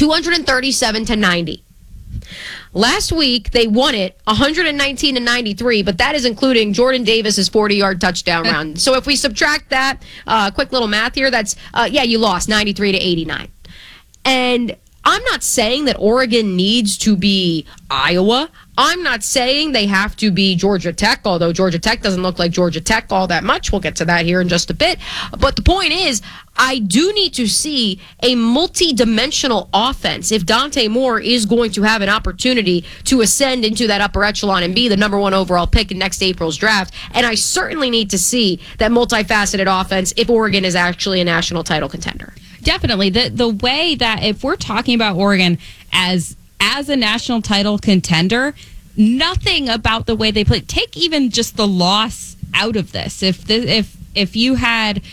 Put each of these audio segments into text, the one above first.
237-90. Last week, they won it 119-93, but that is including Jordan Davis's 40-yard touchdown run. So if we subtract that, quick little math here, that's, you lost 93-89. And I'm not saying that Oregon needs to be Iowa. I'm not saying they have to be Georgia Tech, although Georgia Tech doesn't look like Georgia Tech all that much. We'll get to that here in just a bit. But the point is, I do need to see a multi-dimensional offense if Dante Moore is going to have an opportunity to ascend into that upper echelon and be the number one overall pick in next April's draft. And I certainly need to see that multifaceted offense if Oregon is actually a national title contender. Definitely. The way that if we're talking about Oregon as a national title contender, nothing about the way they play. Take even just the loss out of this. If you had,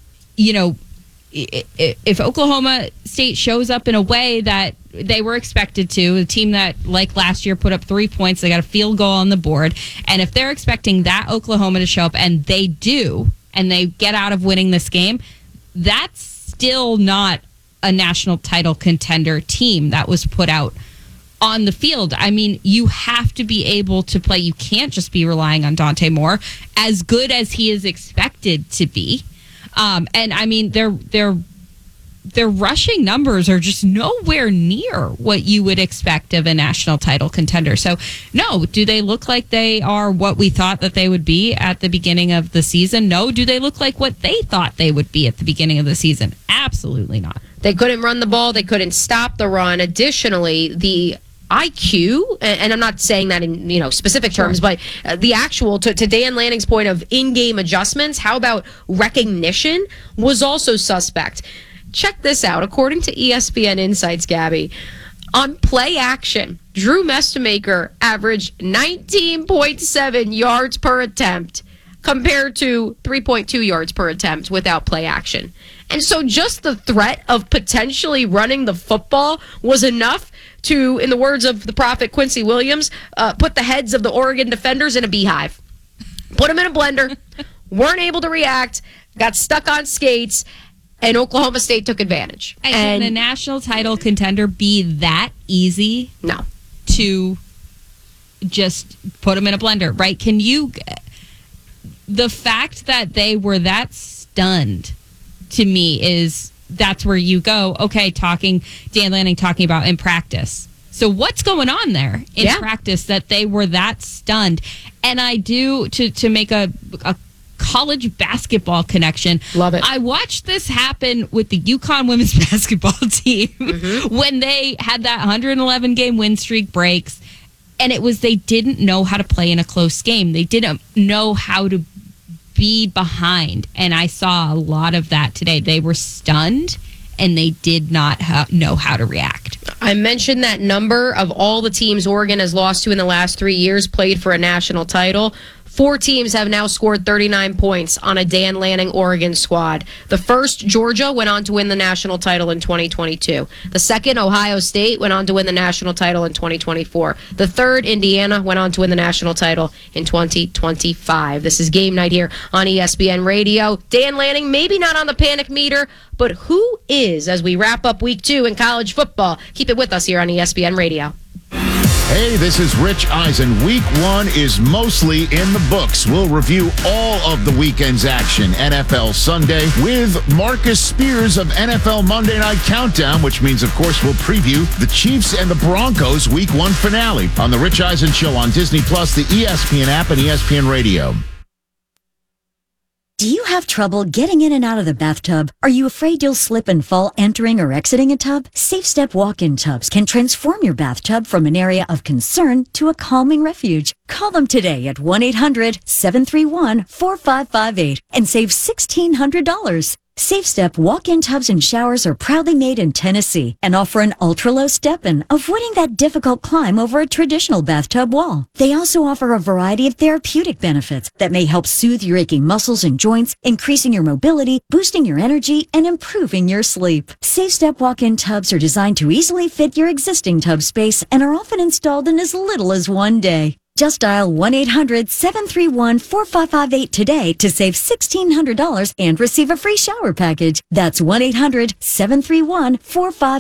if Oklahoma State shows up in a way that they were expected to, a team that, like last year, put up 3 points, they got a field goal on the board, and if they're expecting that Oklahoma to show up, and they do, and they get out of winning this game, that's still not a national title contender team that was put out on the field. I mean, you have to be able to play. You can't just be relying on Dante Moore, as good as he is expected to be. And I mean, their rushing numbers are just nowhere near what you would expect of a national title contender. So, no, do they look like they are what we thought that they would be at the beginning of the season? No. Do they look like what they thought they would be at the beginning of the season? Absolutely not. They couldn't run the ball. They couldn't stop the run. Additionally, the IQ, and I'm not saying that in specific terms, but the actual, to Dan Lanning's point of in-game adjustments, how about recognition, was also suspect. Check this out. According to ESPN Insights, Gabby, on play action, Drew Mestemaker averaged 19.7 yards per attempt compared to 3.2 yards per attempt without play action. And so just the threat of potentially running the football was enough to, in the words of the prophet Quincy Williams, put the heads of the Oregon defenders in a beehive. Put them in a blender, weren't able to react, got stuck on skates, and Oklahoma State took advantage. Can a national title contender be that easy? No. To just put them in a blender, right? Can you... The fact that they were that stunned, to me, that's where you go, okay, Dan Lanning talking about in practice. So what's going on there in practice that they were that stunned? And I do, to make a college basketball connection. Love it. I watched this happen with the UConn women's basketball team when they had that 111-game win streak breaks, and it was they didn't know how to play in a close game. They didn't know how to be behind, and I saw a lot of that today. They were stunned, and they did not know how to react. I mentioned that number of all the teams Oregon has lost to in the last 3 years played for a national title. 4 teams have now scored 39 points on a Dan Lanning Oregon squad. The first, Georgia, went on to win the national title in 2022. The second, Ohio State, went on to win the national title in 2024. The third, Indiana, went on to win the national title in 2025. This is Game Night here on ESPN Radio. Dan Lanning, maybe not on the panic meter, but who is, as we wrap up week 2 in college football? Keep it with us here on ESPN Radio. Hey, this is Rich Eisen. Week 1 is mostly in the books. We'll review all of the weekend's action. NFL Sunday with Marcus Spears of NFL Monday Night Countdown, which means, of course, we'll preview the Chiefs and the Broncos Week 1 finale on The Rich Eisen Show on Disney+, the ESPN app, and ESPN Radio. Do you have trouble getting in and out of the bathtub? Are you afraid you'll slip and fall entering or exiting a tub? Safe Step walk-in tubs can transform your bathtub from an area of concern to a calming refuge. Call them today at 1-800-731-4558 and save $1,600. Safe Step walk-in tubs and showers are proudly made in Tennessee and offer an ultra-low step-in, avoiding that difficult climb over a traditional bathtub wall. They also offer a variety of therapeutic benefits that may help soothe your aching muscles and joints, increasing your mobility, boosting your energy, and improving your sleep. Safe Step walk-in tubs are designed to easily fit your existing tub space and are often installed in as little as 1 day. Just dial 1-800-731-4558 today to save $1,600 and receive a free shower package. That's 1-800-731-4558.